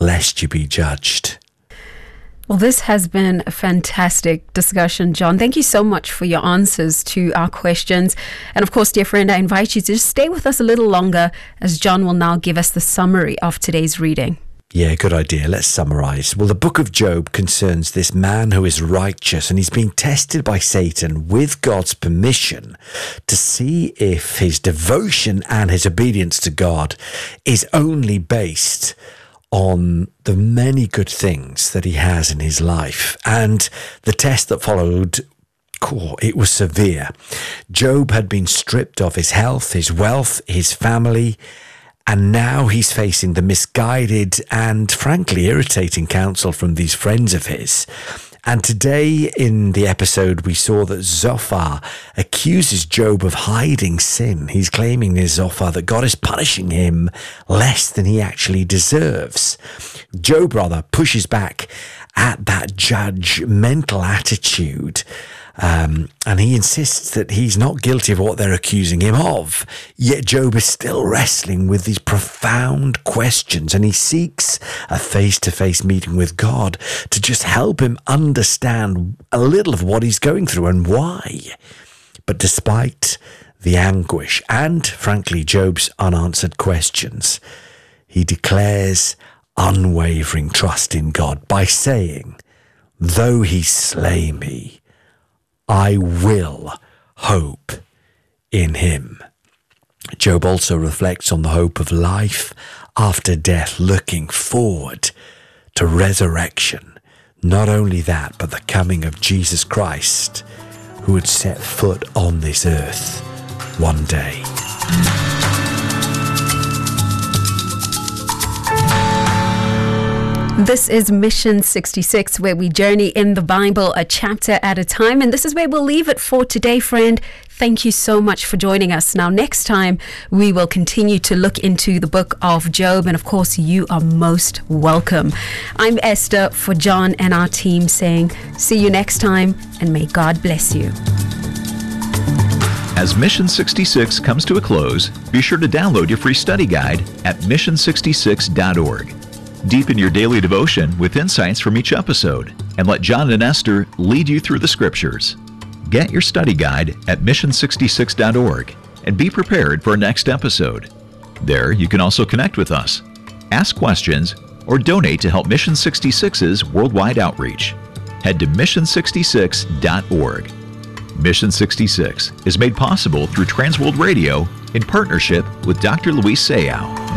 lest you be judged. Well, this has been a fantastic discussion, John. Thank you so much for your answers to our questions. And of course, dear friend, I invite you to just stay with us a little longer as John will now give us the summary of today's reading. Yeah, good idea. Let's summarize. Well, the book of Job concerns this man who is righteous, and he's being tested by Satan with God's permission to see if his devotion and his obedience to God is only based on the many good things that he has in his life. And the test that followed, it was severe. Job had been stripped of his health, his wealth, his family, and now he's facing the misguided and frankly irritating counsel from these friends of his. And today in the episode, we saw that Zophar accuses Job of hiding sin. He's claiming in Zophar that God is punishing him less than he actually deserves. Job rather pushes back at that judgmental attitude. And he insists that he's not guilty of what they're accusing him of. Yet Job is still wrestling with these profound questions, and he seeks a face-to-face meeting with God to just help him understand a little of what he's going through and why. But despite the anguish and, frankly, Job's unanswered questions, he declares unwavering trust in God by saying, "Though he slay me, I will hope in him." Job also reflects on the hope of life after death, looking forward to resurrection. Not only that, but the coming of Jesus Christ, who would set foot on this earth one day. This is Mission 66, where we journey in the Bible a chapter at a time. And this is where we'll leave it for today, friend. Thank you so much for joining us. Now, next time, we will continue to look into the book of Job. And of course, you are most welcome. I'm Esther for John and our team saying, see you next time, and may God bless you. As Mission 66 comes to a close, be sure to download your free study guide at mission66.org. Deepen your daily devotion with insights from each episode, and let John and Esther lead you through the scriptures. Get your study guide at mission66.org and be prepared for our next episode. There you can also connect with us, ask questions, or donate to help Mission 66's worldwide outreach. Head to mission66.org. Mission 66 is made possible through Transworld Radio in partnership with Dr. Luis Sayao.